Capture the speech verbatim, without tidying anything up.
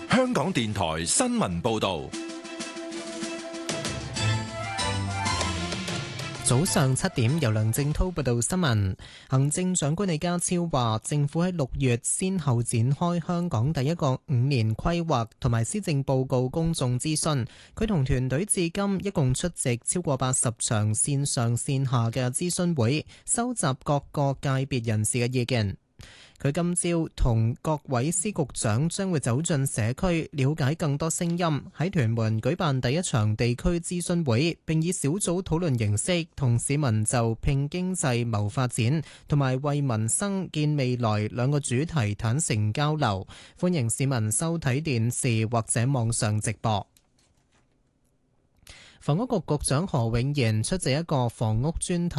香港電台新聞報道。 早上七點，由梁正濤報道新聞。行政長官李家超話，政府喺六月先後展開香港第一個五年規劃同埋施政報告公眾諮詢。佢同團隊至今一共出席超過八十場線上線下嘅諮詢會，收集各個界別人士嘅意見。佢今朝同各位司局長將會走進社區，了解更多聲音。喺屯門舉辦第一場地區諮詢會，並以小組討論形式同市民就拼經濟謀發展同埋為民生建未來兩個主題坦誠交流。歡迎市民收睇電視或者網上直播。房屋局局長何永賢出席一個房屋專題